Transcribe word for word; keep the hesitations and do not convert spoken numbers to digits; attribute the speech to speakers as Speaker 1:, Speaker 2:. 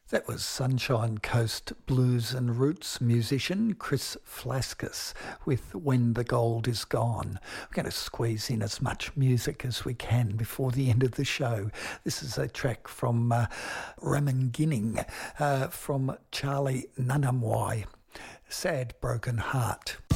Speaker 1: That was Sunshine Coast blues and roots musician Chris Flaskus with When the Gold Is Gone. We're going to squeeze in as much music as we can before the end of the show. This is a track from uh, Ramingining uh, from Charlie Nunamwai, Sad Broken Heart.